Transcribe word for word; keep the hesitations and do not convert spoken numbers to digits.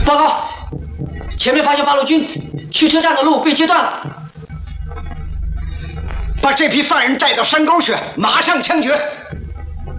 报告，前面发现八路军，去车站的路被截断了。 把这批犯人带到山沟去，马上枪决。